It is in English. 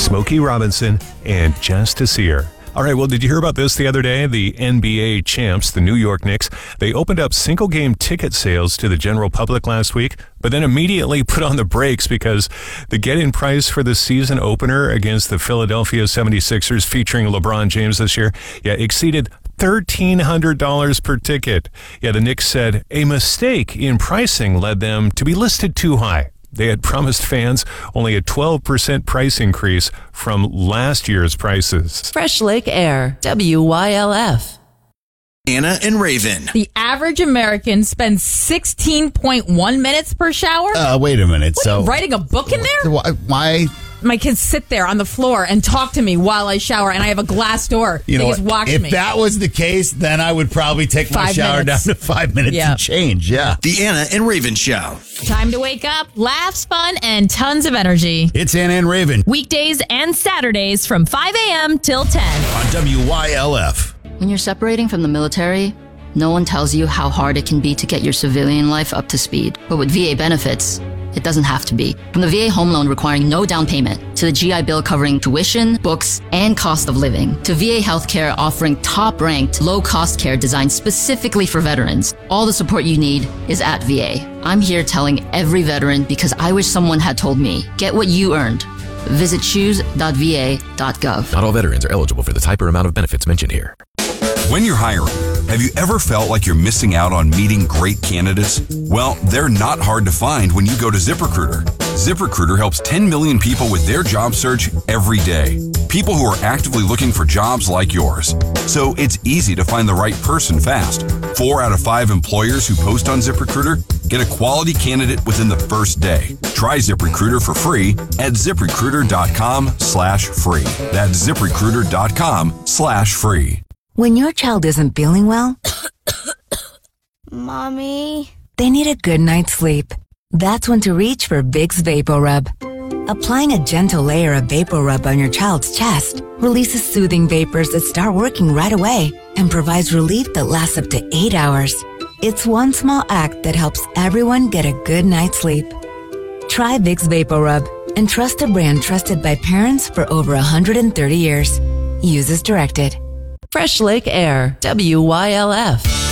Smokey Robinson, and Just to See Her. All right, well, did you hear about this the other day? The NBA champs, the New York Knicks, they opened up single-game ticket sales to the general public last week, but then immediately put on the brakes because the get-in price for the season opener against the Philadelphia 76ers featuring LeBron James this year, exceeded $1,300 per ticket. The Knicks said a mistake in pricing led them to be listed too high. They had promised fans only a 12% price increase from last year's prices. Fresh Lake Air, WYLF. Anna and Raven. The average American spends 16.1 minutes per shower. Wait a minute. What, are you writing a book in there? Why? My kids sit there on the floor and talk to me while I shower, and I have a glass door. They just watch me. If that was the case, then I would probably take my shower down to 5 minutes and change. Yeah. The Anna and Raven Show. Time to wake up, laughs, fun, and tons of energy. It's Anna and Raven. Weekdays and Saturdays from 5 a.m. till 10. On WYLF. When you're separating from the military, no one tells you how hard it can be to get your civilian life up to speed. But with VA benefits, it doesn't have to be. From the VA home loan requiring no down payment, to the GI Bill covering tuition, books, and cost of living, to VA healthcare offering top-ranked, low-cost care designed specifically for veterans, all the support you need is at VA. I'm here telling every veteran because I wish someone had told me, get what you earned. Visit choose.va.gov. Not all veterans are eligible for the type or amount of benefits mentioned here. When you're hiring, have you ever felt like you're missing out on meeting great candidates? Well, they're not hard to find when you go to ZipRecruiter. ZipRecruiter helps 10 million people with their job search every day. People who are actively looking for jobs like yours. So it's easy to find the right person fast. 4 out of 5 employers who post on ZipRecruiter get a quality candidate within the first day. Try ZipRecruiter for free at ZipRecruiter.com/free. That's ZipRecruiter.com/free. When your child isn't feeling well, Mommy, they need a good night's sleep. That's when to reach for Vicks VapoRub. Applying a gentle layer of VapoRub on your child's chest releases soothing vapors that start working right away and provides relief that lasts up to 8 hours. It's one small act that helps everyone get a good night's sleep. Try Vicks VapoRub and trust a brand trusted by parents for over 130 years. Use as directed. Fresh Lake Air, WYLF.